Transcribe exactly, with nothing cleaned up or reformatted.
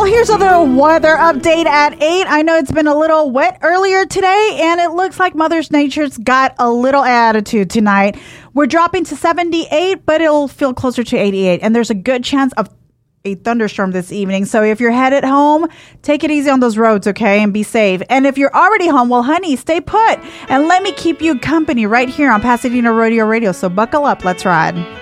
here's a little weather update at eight. I know it's been a little wet earlier today, and it looks like Mother Nature's got a little attitude tonight. We're dropping to seventy-eight, but it'll feel closer to eighty-eight, and there's a good chance of a thunderstorm this evening. So if you're headed home, take it easy on those roads, okay, and be safe. And if you're already home, well, honey, stay put, and let me keep you company right here on Pasadena Rodeo Radio. So buckle up. Let's ride.